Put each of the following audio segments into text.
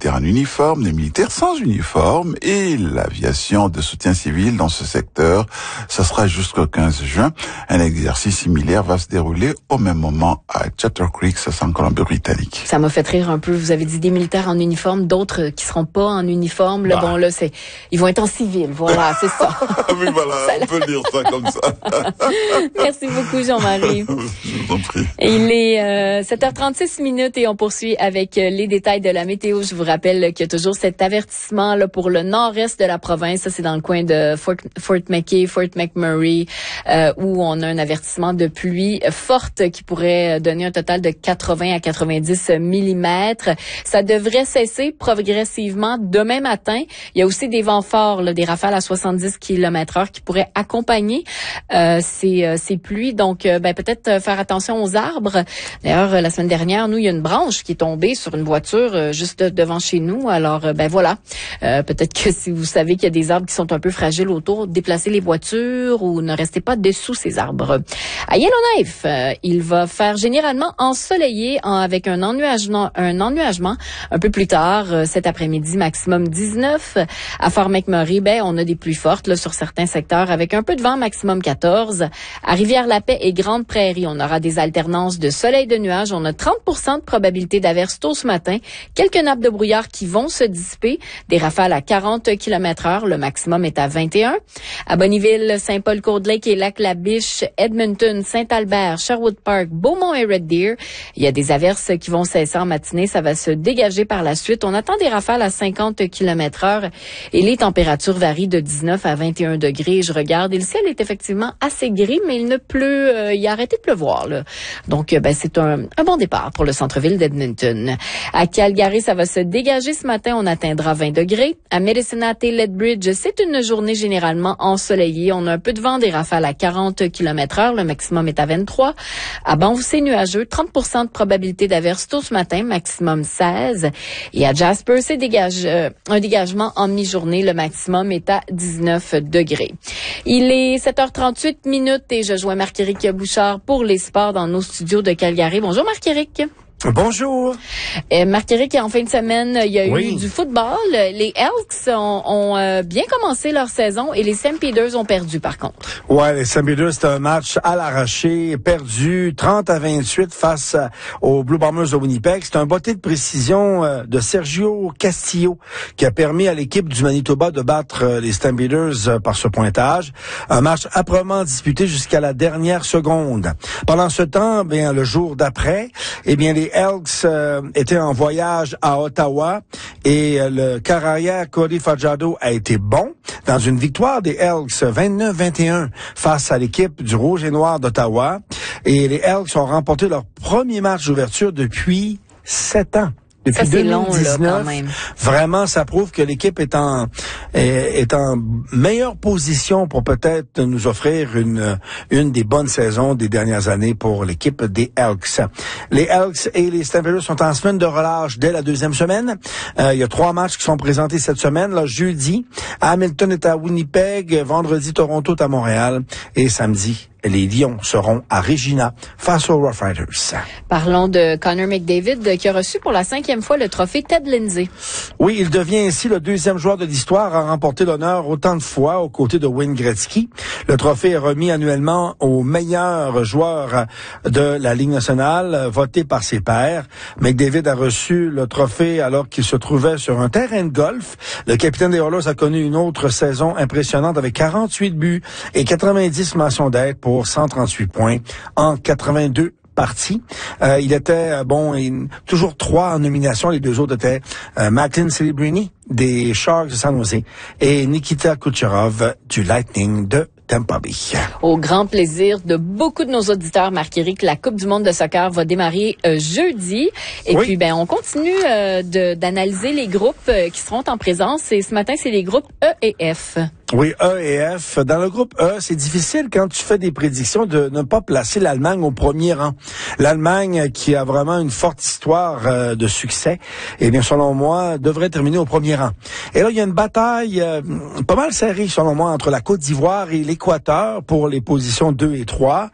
militaires en uniforme, des militaires sans uniforme et l'aviation de soutien civil dans ce secteur. Ça sera jusqu'au 15 juin. Un exercice similaire va se dérouler au même moment à Chatter Creek, ça c'est en Colombie-Britannique. Ça m'a fait rire un peu. Vous avez dit des militaires en uniforme, d'autres qui seront pas en uniforme. Là, bon, là, ils vont être en civil. Voilà, c'est ça. Oui, voilà, on peut dire ça comme ça. Merci beaucoup, Jean-Marie. Je vous en prie. Il est 7h36 et on poursuit avec les détails de la météo. Je vous rappelle qu'il y a toujours cet avertissement là pour le nord-est de la province. Ça, c'est dans le coin de Fort McKay, Fort McMurray, où on a un avertissement de pluie forte qui pourrait donner un total de 80 à 90 millimètres. Ça devrait cesser progressivement demain matin. Il y a aussi des vents forts, là, des rafales à 70 km/h qui pourraient accompagner ces pluies. Donc, peut-être faire attention aux arbres. D'ailleurs, la semaine dernière, nous, il y a une branche qui est tombée sur une voiture juste devant chez nous. Alors, voilà. Peut-être que si vous savez qu'il y a des arbres qui sont un peu fragiles autour, déplacez les voitures ou ne restez pas dessous ces arbres. À Yellowknife, il va faire généralement ensoleillé avec un ennuagement un peu plus tard cet après-midi, maximum 19. À Fort McMurray, on a des pluies fortes là, sur certains secteurs avec un peu de vent, maximum 14. À Rivière-la-Paix et Grande-Prairie, on aura des alternances de soleil et de nuages. On a 30% de probabilité d'averse tôt ce matin. Quelques nappes de brouillard qui vont se dissiper. Des rafales à 40 km/h. Le maximum est à 21. À Bonnyville, Saint-Paul-Cold-Lake et Lac-la-Biche, Edmonton, Saint-Albert, Sherwood Park, Beaumont et Red Deer. Il y a des averses qui vont cesser en matinée. Ça va se dégager par la suite. On attend des rafales à 50 km/h et les températures varient de 19 à 21 degrés. Je regarde et le ciel est effectivement assez gris, mais il ne pleut. Il a arrêté de pleuvoir, là. Donc, c'est un bon départ pour le centre-ville d'Edmonton. À Calgary, ça va se dégager ce matin. On atteindra 20 degrés. À Medicine Hat et Lethbridge, c'est une journée généralement ensoleillée. On a un peu de vent, des rafales à 40 km/h. Le maximum est à 23. À Banff, c'est nuageux. 30% de probabilité d'averse tôt ce matin, maximum 16. Et à Jasper, c'est un dégagement en mi-journée. Le maximum est à 19 degrés. Il est 7h38 et je joins Marc-Éric Bouchard pour les sports dans nos studios de Calgary. Bonjour Marc-Éric. Bonjour. Marc-Éric, en fin de semaine, il y a eu du football. Les Elks ont bien commencé leur saison et les Stampeders ont perdu par contre. Ouais, les Stampeders, c'était un match à l'arraché, perdu 30-28 face aux Blue Bombers de Winnipeg. C'est un botté de précision de Sergio Castillo qui a permis à l'équipe du Manitoba de battre les Stampeders par ce pointage. Un match âprement disputé jusqu'à la dernière seconde. Pendant ce temps, le jour d'après, les Elks étaient en voyage à Ottawa et le quart arrière Cody Fajardo a été bon dans une victoire des Elks 29-21 face à l'équipe du Rouge et Noir d'Ottawa. Et les Elks ont remporté leur premier match d'ouverture depuis 7 ans. Depuis ça, c'est 2019, long, là, quand même. Vraiment, ça prouve que l'équipe est en meilleure position pour peut-être nous offrir une des bonnes saisons des dernières années pour l'équipe des Elks. Les Elks et les Stampeders sont en semaine de relâche dès la deuxième semaine. Il y a 3 matchs qui sont présentés cette semaine. Là, jeudi, Hamilton est à Winnipeg, vendredi, Toronto est à Montréal et samedi, les Lions seront à Regina face aux Rough Riders. Parlons de Connor McDavid qui a reçu pour la 5e fois le trophée Ted Lindsay. Oui, il devient ainsi le 2e joueur de l'histoire à remporter l'honneur autant de fois aux côtés de Wayne Gretzky. Le trophée est remis annuellement aux meilleurs joueurs de la Ligue nationale, voté par ses pairs. McDavid a reçu le trophée alors qu'il se trouvait sur un terrain de golf. Le capitaine des Oilers a connu une autre saison impressionnante avec 48 buts et 90 mentions d'aide pour 138 points en 82 parties. Il était, toujours 3 en nomination. Les 2 autres étaient Martin Celebrini des Sharks de San Jose et Nikita Kucherov du Lightning de Tampa Bay. Au grand plaisir de beaucoup de nos auditeurs, Marc-Éric, la Coupe du monde de soccer va démarrer jeudi. Et puis, on continue d'analyser les groupes qui seront en présence. Et ce matin, c'est les groupes E et F. Oui, E et F. Dans le groupe E, c'est difficile quand tu fais des prédictions de ne pas placer l'Allemagne au premier rang. L'Allemagne, qui a vraiment une forte histoire de succès, selon moi, devrait terminer au premier rang. Et là, il y a une bataille pas mal serrée, selon moi, entre la Côte d'Ivoire et l'Équateur pour les positions 2 et 3,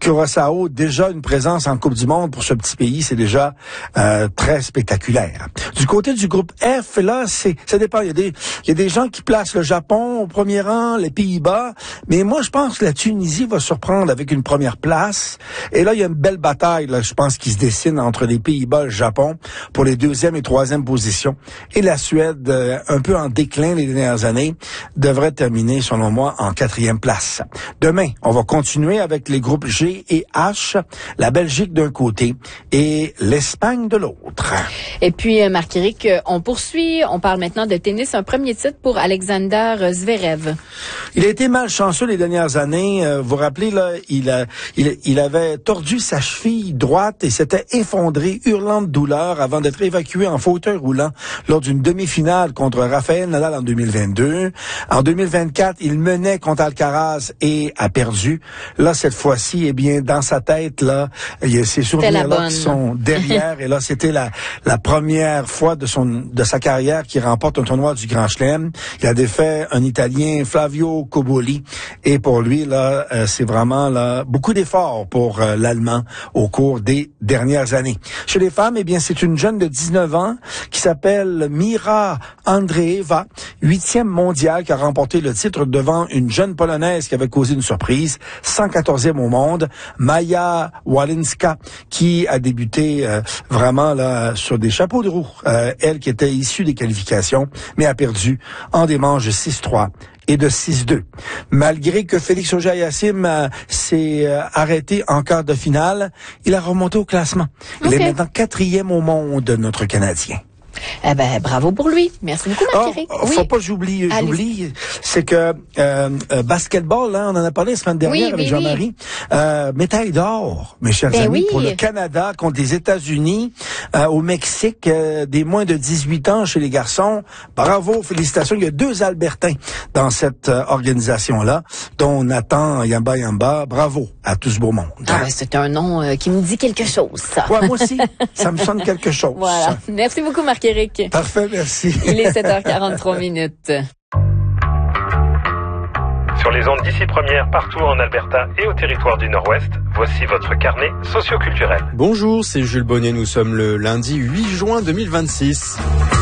Curaçao, déjà une présence en Coupe du Monde pour ce petit pays, c'est déjà très spectaculaire. Du côté du groupe F, là, ça dépend. Il y a des gens qui placent le Japon au premier rang, les Pays-Bas, mais moi, je pense que la Tunisie va surprendre avec une première place. Et là, il y a une belle bataille, là, je pense, qui se dessine entre les Pays-Bas et le Japon pour les 2e et 3e positions. Et la Suède, un peu en déclin les dernières années, devrait terminer, selon moi, en 4e place. Demain, on va continuer avec les groupes G et H, la Belgique d'un côté et l'Espagne de l'autre. Et puis, Marc-Éric, on poursuit. On parle maintenant de tennis. Un premier titre pour Alexander Zverev. Il a été malchanceux les dernières années. Vous vous rappelez, là, il avait tordu sa cheville droite et s'était effondré, hurlant de douleur avant d'être évacué en fauteuil roulant lors d'une demi-finale contre Rafael Nadal en 2022. En 2024, il menait contre Alcaraz et a perdu. Là, cette fois-ci, eh bien, dans sa tête, là, il y a ces souvenirs-là qui sont derrière. Et là, c'était la première fois de sa carrière qu'il remporte un tournoi du Grand Chelem. Il a défait un Italien, Flavio Cobolli. Et pour lui, là, c'est vraiment là beaucoup d'efforts pour l'Allemand au cours des dernières années. Chez les femmes, eh bien, c'est une jeune de 19 ans qui s'appelle Mira Andreeva, 8e mondiale, qui a remporté le titre devant une jeune Polonaise qui avait causé une surprise, 114e au monde, Maja Walinska, qui a débuté vraiment là sur des chapeaux de roue. Elle qui était issue des qualifications, mais a perdu en des manches de 6-3 et de 6-2. Malgré que Félix Auger-Aliassime s'est arrêté en quart de finale, il a remonté au classement. Il est maintenant 4e au monde, notre Canadien. Eh ben, bravo pour lui. Merci beaucoup, Marc-Éric. Faut pas que j'oublie, c'est que basketball, là, on en a parlé la semaine dernière avec Jean-Marie. Médaille d'or, mes chers amis, pour le Canada contre les États-Unis, au Mexique, des moins de 18 ans chez les garçons. Bravo, félicitations. Il y a 2 Albertains dans cette organisation-là, dont Nathan Yamba. Bravo à tout ce beau monde. Ah ben, c'est un nom qui me dit quelque chose, ça. Ouais, moi aussi, ça me sonne quelque chose. Voilà. Merci beaucoup, Marc-Éric. Parfait, merci. Il est 7h43 minutes. Sur les ondes d'ici première, partout en Alberta et au territoire du Nord-Ouest, voici votre carnet socioculturel. Bonjour, c'est Jules Bonnet, nous sommes le lundi 8 juin 2026.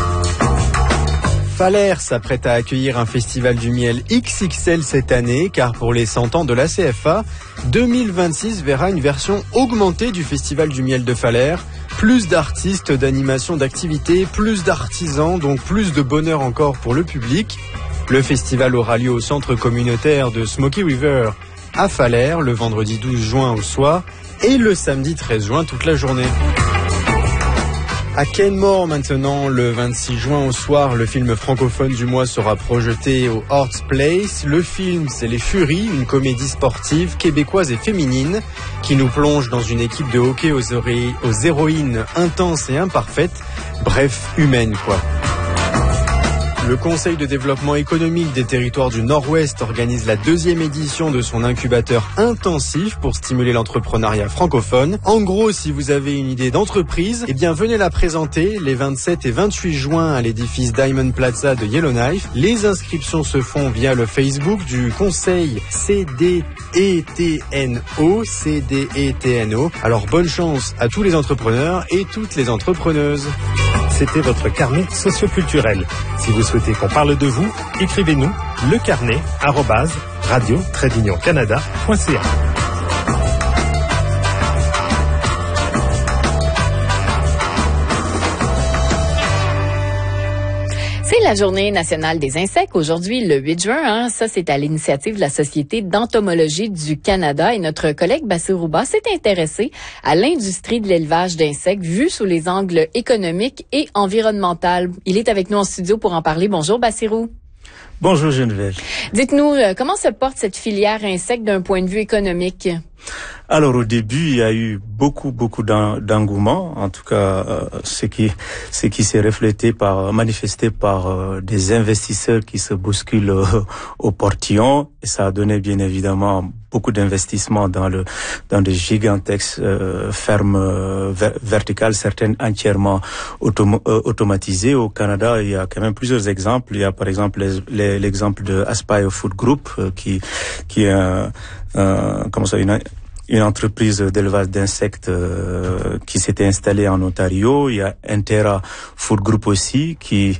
Falaire s'apprête à accueillir un festival du miel XXL cette année, car pour les 100 ans de la CFA, 2026 verra une version augmentée du festival du miel de Falaire. Plus d'artistes, d'animations, d'activités, plus d'artisans, donc plus de bonheur encore pour le public. Le festival aura lieu au centre communautaire de Smoky River à Falaire le vendredi 12 juin au soir et le samedi 13 juin toute la journée. À Kenmore maintenant, le 26 juin au soir, le film francophone du mois sera projeté au Hearts Place. Le film, c'est Les Furies, une comédie sportive québécoise et féminine qui nous plonge dans une équipe de hockey aux héroïnes intenses et imparfaites, bref, humaines quoi. Le Conseil de développement économique des territoires du Nord-Ouest organise la 2e édition de son incubateur intensif pour stimuler l'entrepreneuriat francophone. En gros, si vous avez une idée d'entreprise, eh bien venez la présenter les 27 et 28 juin à l'édifice Diamond Plaza de Yellowknife. Les inscriptions se font via le Facebook du Conseil CDETNO. Alors bonne chance à tous les entrepreneurs et toutes les entrepreneuses. C'était votre carnet socioculturel. Si vous souhaitez qu'on parle de vous, écrivez-nous lecarnet@radio-canada.ca. C'est la journée nationale des insectes aujourd'hui, le 8 juin. Ça, c'est à l'initiative de la Société d'entomologie du Canada. Et notre collègue Bassirou Ba s'est intéressé à l'industrie de l'élevage d'insectes vue sous les angles économiques et environnementaux. Il est avec nous en studio pour en parler. Bonjour Bassirou. Bonjour Geneviève. Dites-nous, comment se porte cette filière insectes d'un point de vue économique? Alors au début, il y a eu beaucoup d'engouement, en tout cas ce qui s'est manifesté par des investisseurs qui se bousculent au portillon, et ça a donné bien évidemment beaucoup d'investissements dans des gigantesques fermes verticales, certaines entièrement automatisées. Au Canada, il y a quand même plusieurs exemples. Il y a par exemple l'exemple de Aspire Food Group qui est une entreprise d'élevage d'insectes qui s'était installée en Ontario. Il y a Intera Food Group aussi qui